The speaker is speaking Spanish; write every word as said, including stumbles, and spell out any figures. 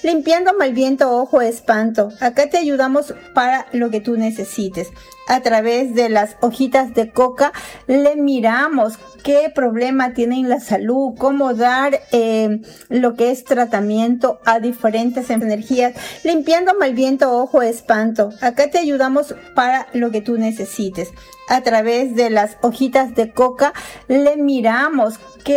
limpiando mal viento, ojo, espanto. Acá te ayudamos para lo que tú necesites. A través de las hojitas de coca le miramos qué problema tiene en la salud, cómo dar eh, lo que es tratamiento a diferentes energías, limpiando mal viento, ojo, espanto. Acá te ayudamos para lo que tú necesites. A través de las hojitas de coca le miramos qué